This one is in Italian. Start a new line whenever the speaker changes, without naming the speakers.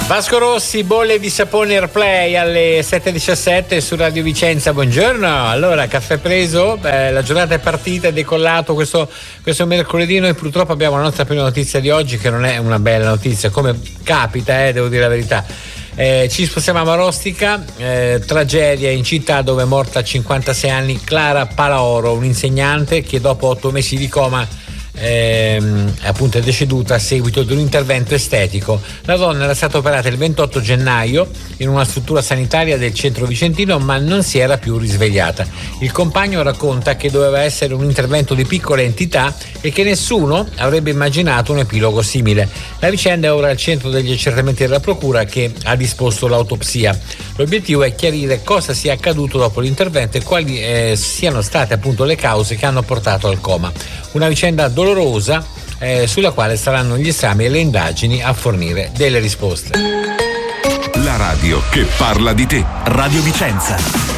Vasco Rossi, bolle di sapone Airplay alle 7:17 su Radio Vicenza. Buongiorno. Allora, caffè preso, la giornata è partita, è decollato questo mercoledì. Noi purtroppo abbiamo la nostra prima notizia di oggi, che non è una bella notizia, come capita, devo dire la verità. Ci spostiamo a Marostica, tragedia in città dove è morta a 56 anni Clara Palaoro, un'insegnante che dopo 8 mesi di coma appunto è deceduta a seguito di un intervento estetico. La donna era stata operata il 28 gennaio in una struttura sanitaria del centro vicentino, ma non si era più risvegliata. Il compagno racconta che doveva essere un intervento di piccola entità e che nessuno avrebbe immaginato un epilogo simile. La vicenda è ora al centro degli accertamenti della procura, che ha disposto l'autopsia. L'obiettivo è chiarire cosa sia accaduto dopo l'intervento e quali siano state appunto le cause che hanno portato al coma. Una vicenda dolorosa sulla quale saranno gli esami e le indagini a fornire delle risposte.
La radio che parla di te. Radio Vicenza.